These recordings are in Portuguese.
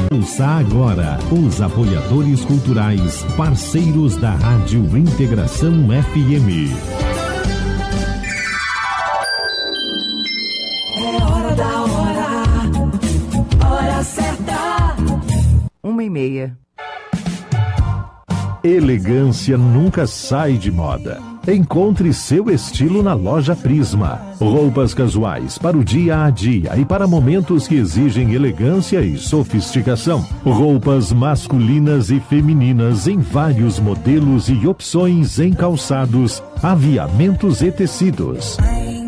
Ouça agora os apoiadores culturais, parceiros da Rádio Integração FM. É hora da hora certa. 1h30. Elegância nunca sai de moda. Encontre seu estilo na Loja Prisma. Roupas casuais para o dia a dia e para momentos que exigem elegância e sofisticação. Roupas masculinas e femininas em vários modelos e opções em calçados, aviamentos e tecidos.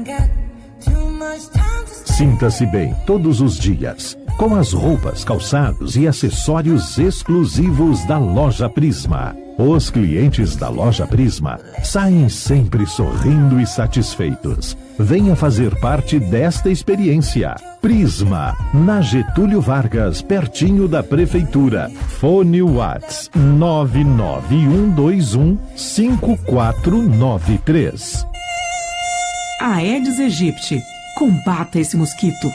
Sinta-se bem todos os dias com as roupas, calçados e acessórios exclusivos da Loja Prisma. Os clientes da Loja Prisma saem sempre sorrindo e satisfeitos. Venha fazer parte desta experiência. Prisma, na Getúlio Vargas, pertinho da Prefeitura. Fone Whats 991215493. Aedes aegypti. Combata esse mosquito.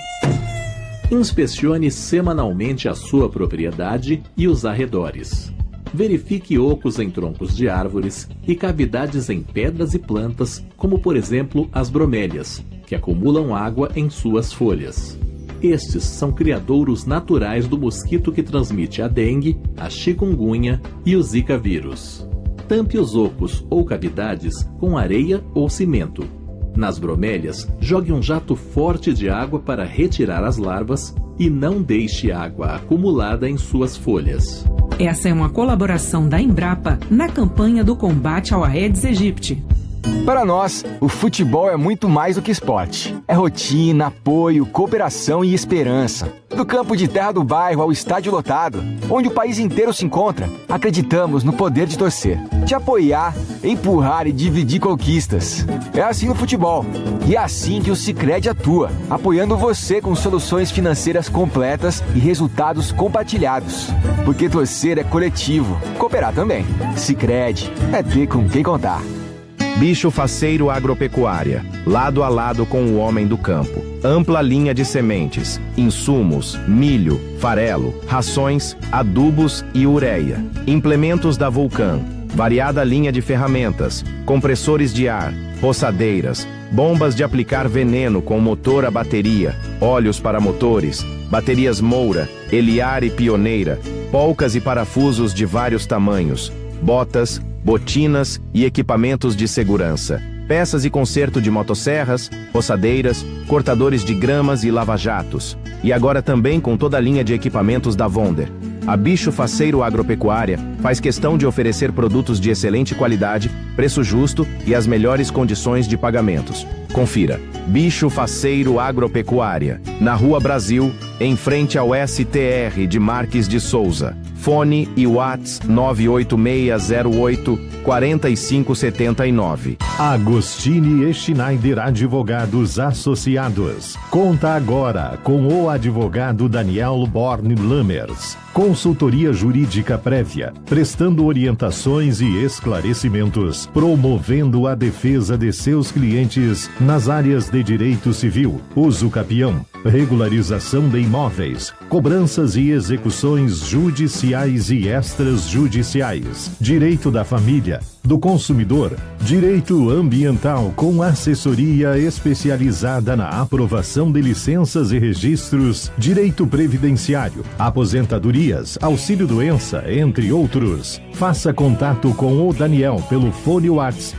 Inspecione semanalmente a sua propriedade e os arredores. Verifique ocos em troncos de árvores e cavidades em pedras e plantas, como por exemplo as bromélias, que acumulam água em suas folhas. Estes são criadouros naturais do mosquito que transmite a dengue, a chikungunya e o zika vírus. Tampe os ocos ou cavidades com areia ou cimento. Nas bromélias, jogue um jato forte de água para retirar as larvas e não deixe água acumulada em suas folhas. Essa é uma colaboração da Embrapa na campanha do combate ao Aedes aegypti. Para nós, o futebol é muito mais do que esporte. É rotina, apoio, cooperação e esperança. Do campo de terra do bairro ao estádio lotado, onde o país inteiro se encontra, acreditamos no poder de torcer, de apoiar, empurrar e dividir conquistas. É assim no futebol. E é assim que o Sicredi atua, apoiando você com soluções financeiras completas e resultados compartilhados. Porque torcer é coletivo, cooperar também. Sicredi, é ter com quem contar. Bicho Faceiro Agropecuária, lado a lado com o homem do campo. Ampla linha de sementes, insumos, milho, farelo, rações, adubos e ureia. Implementos da Vulcan, variada linha de ferramentas, compressores de ar, roçadeiras, bombas de aplicar veneno com motor a bateria, óleos para motores, baterias Moura, Eliar e Pioneira, polcas e parafusos de vários tamanhos, botas, botinas e equipamentos de segurança, peças e conserto de motosserras, roçadeiras, cortadores de gramas e lava-jatos. E agora também com toda a linha de equipamentos da Vonder. A Bicho Faceiro Agropecuária faz questão de oferecer produtos de excelente qualidade, preço justo e as melhores condições de pagamentos. Confira. Bicho Faceiro Agropecuária, na Rua Brasil, em frente ao STR de Marques de Souza. Fone e Whats 98608-4579. Agostini e Schneider Advogados Associados. Conta agora com o advogado Daniel Born Lammers. Consultoria jurídica prévia, prestando orientações e esclarecimentos, promovendo a defesa de seus clientes nas áreas de direito civil, uso capião, regularização de imóveis, cobranças e execuções judiciais e extrajudiciais, direito da família, do consumidor, direito ambiental com assessoria especializada na aprovação de licenças e registros, direito previdenciário, aposentadorias, auxílio-doença, entre outros. Faça contato com o Daniel pelo fone WhatsApp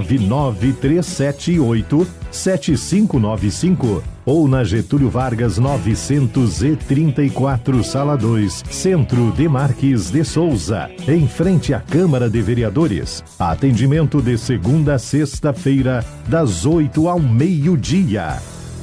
99378-7595 ou na Getúlio Vargas 934, Sala 2, Centro de Marques de Souza, em frente à Câmara de Vereadores. Atendimento de segunda a sexta-feira, das 8 ao meio-dia.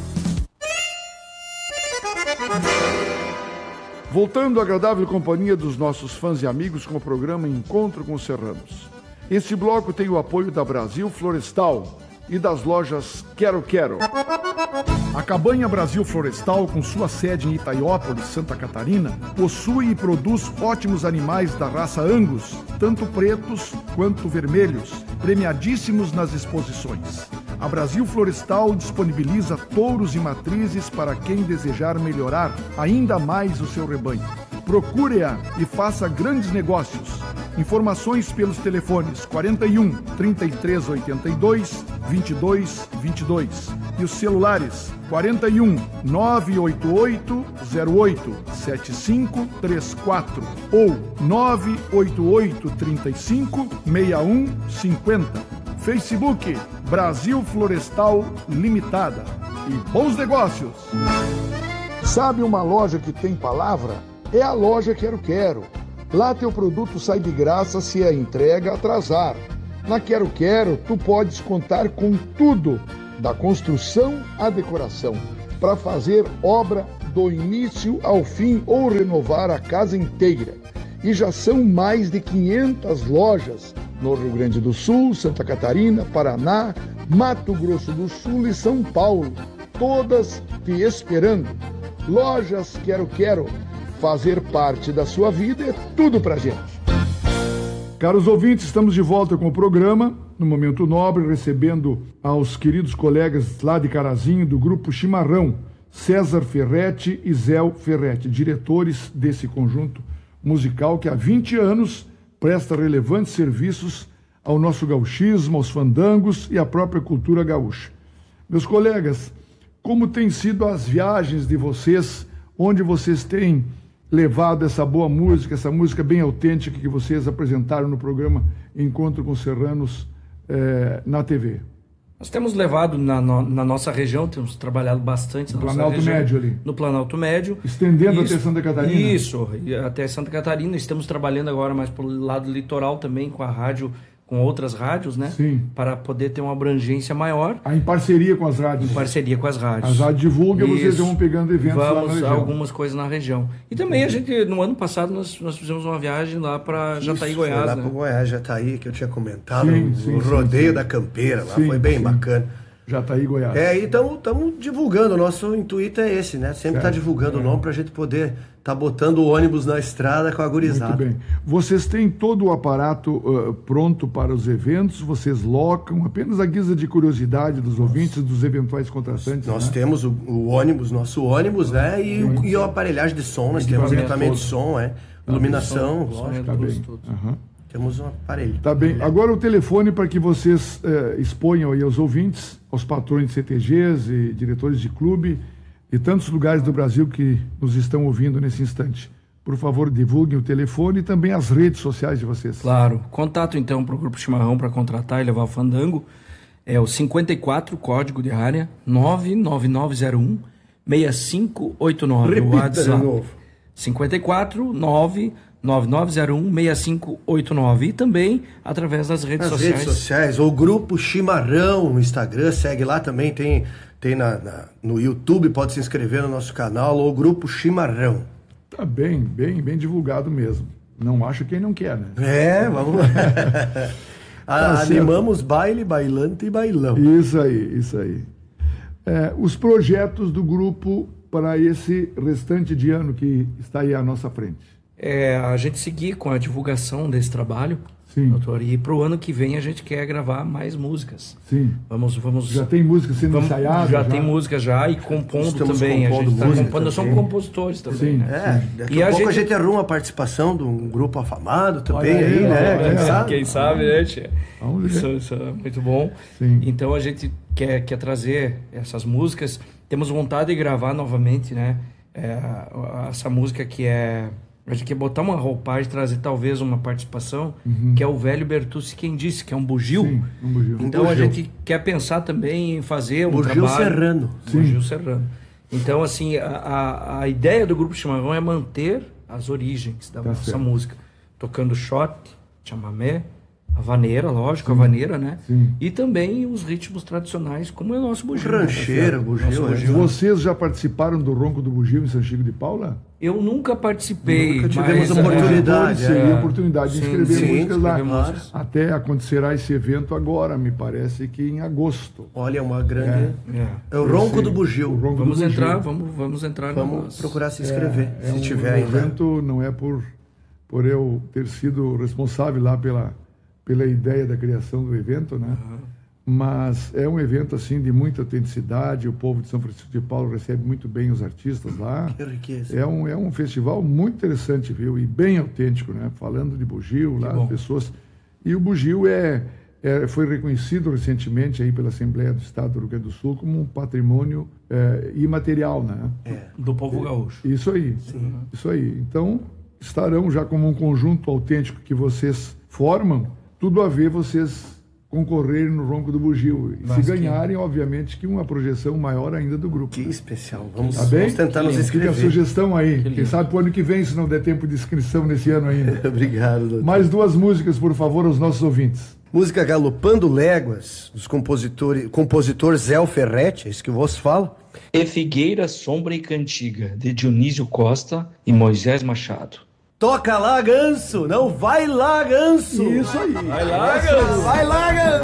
Voltando à agradável companhia dos nossos fãs e amigos com o programa Encontro com os Serranos. Este bloco tem o apoio da Brasil Florestal e das lojas Quero Quero. A Cabanha Brasil Florestal, com sua sede em Itaiópolis, Santa Catarina, possui e produz ótimos animais da raça Angus, tanto pretos quanto vermelhos, premiadíssimos nas exposições. A Brasil Florestal disponibiliza touros e matrizes para quem desejar melhorar ainda mais o seu rebanho. Procure-a e faça grandes negócios. Informações pelos telefones 41 3382 2222 e os celulares 41 988 08 7534 ou 988 35 6150. Facebook Brasil Florestal Limitada. E bons negócios! Sabe uma loja que tem palavra? É a loja Quero Quero. Lá teu produto sai de graça se a entrega atrasar. Na Quero Quero, tu podes contar com tudo, da construção à decoração, para fazer obra do início ao fim ou renovar a casa inteira. E já são mais de 500 lojas no Rio Grande do Sul, Santa Catarina, Paraná, Mato Grosso do Sul e São Paulo, todas te esperando. Lojas Quero Quero. Fazer parte da sua vida é tudo pra gente. Caros ouvintes, estamos de volta com o programa, no Momento Nobre, recebendo aos queridos colegas lá de Carazinho, do Grupo Chimarrão, César Ferretti e Zé Ferretti, diretores desse conjunto musical que há 20 anos presta relevantes serviços ao nosso gauchismo, aos fandangos e à própria cultura gaúcha. Meus colegas, como têm sido as viagens de vocês, onde vocês têm levado essa boa música, essa música bem autêntica que vocês apresentaram no programa Encontro com Serranos na TV? Nós temos levado na nossa região, temos trabalhado bastante no Planalto Médio ali. No Planalto Médio. Estendendo até Santa Catarina? Isso, até Santa Catarina. Estamos trabalhando agora mais pelo lado litoral também, com a rádio, com outras rádios, né? Sim. Para poder ter uma abrangência maior. Em parceria com as rádios? Em parceria com as rádios. As rádios divulgam e vocês vão pegando eventos lá na região. Algumas coisas na região. E também a gente, no ano passado, nós fizemos uma viagem lá para Jataí, Goiás. Lá né? para Goiás, Jataí, que eu tinha comentado, o rodeio da Campeira lá, foi bem bacana. Jataí, Goiás. E estamos divulgando, o nosso intuito é esse, né? Sempre estar divulgando o nome para a gente poder estar botando o ônibus na estrada com a gurizada. Muito bem. Vocês têm todo o aparato pronto para os eventos? Vocês locam apenas a guisa de curiosidade dos ouvintes, dos eventuais contratantes? Nós temos o ônibus, nosso ônibus, né? E a aparelhagem de som, nós temos equipamento de som, iluminação, lógico. Tá bem. Temos um aparelho. Tá bem. Agora o telefone para que vocês exponham aí aos ouvintes, aos patrões de CTGs e diretores de clube e tantos lugares do Brasil que nos estão ouvindo nesse instante. Por favor, divulguem o telefone e também as redes sociais de vocês. Claro. Contato, então, para o Grupo Chimarrão para contratar e levar o fandango é o 54, código de área, 99901 6589. Repita WhatsApp. de novo. 54 99901 6589 e também através das redes sociais. Redes sociais, ou Grupo Chimarrão no Instagram, segue lá também, tem no YouTube, pode se inscrever no nosso canal, ou Grupo Chimarrão. Tá bem divulgado mesmo. Não acho quem não quer, né? Vamos lá. Animamos baile, bailante e bailão. Isso aí. Os projetos do grupo para esse restante de ano que está aí à nossa frente. A gente seguir com a divulgação desse trabalho, sim, doutor, e para o ano que vem a gente quer gravar mais músicas. Sim. Vamos. Já tem música sendo ensaiada? Já tem música já e compondo Estamos também. Compondo a gente música compondo, nós somos compositores também. Sim, né? Daqui a pouco a gente arruma a participação de um grupo afamado também aí, né? Quem sabe, né? Vamos ver. Isso é muito bom. Sim. Então a gente quer trazer essas músicas. Temos vontade de gravar novamente, né? Essa música que a gente quer botar uma roupagem, trazer talvez uma participação, que é o Velho Bertucci Quem Disse, que é um bugio. Sim, um bugio. Então a gente quer pensar também em fazer um bugio trabalho... serrano. Bugio serrano. Então, assim, a ideia do Grupo Chimarrão é manter as origens da nossa música. Tocando shot, chamamé, a vaneira, lógico, a vaneira, né? Sim. E também os ritmos tradicionais, como é o nosso bugio. Rancheira, bugio. Vocês já participaram do Ronco do Bugio em São Chico de Paula? Eu nunca participei. Nunca tivemos oportunidade. Seria oportunidade de escrever músicas lá. Músicas. Até acontecerá esse evento agora, me parece que em agosto. Olha, uma grande... É o Ronco do Bugio. Vamos entrar. Vamos procurar se inscrever, se tiver O ainda. evento não é por eu ter sido responsável lá pela ideia da criação do evento, né? mas é um evento assim de muita autenticidade. O povo de São Francisco de Paula recebe muito bem os artistas lá. Que riqueza. É um festival muito interessante, viu? E bem autêntico, né? Falando de bugio lá, as pessoas. E o bugio foi reconhecido recentemente aí pela Assembleia do Estado do Rio Grande do Sul como um patrimônio imaterial, né? Do povo gaúcho. Isso aí. Sim. Isso aí. Então, estarão já como um conjunto autêntico que vocês formam, tudo a ver vocês concorrerem no Ronco do Bugio. E se ganharem, obviamente, que uma projeção maior ainda do grupo. Que especial. Vamos tentar nos inscrever. Fica a sugestão aí. Quem sabe pro ano que vem, se não der tempo de inscrição nesse ano ainda. Obrigado, doutor. Mais 2 músicas, por favor, aos nossos ouvintes. Música Galopando Léguas, dos compositor Zé Ferretti, é isso que eu vos falo. E Figueira, Sombra e Cantiga, de Dionísio Costa e Moisés Machado. Toca lá, Ganso! Não, vai lá, Ganso! Isso aí! Vai lá, Ganso! Vai lá, Ganso!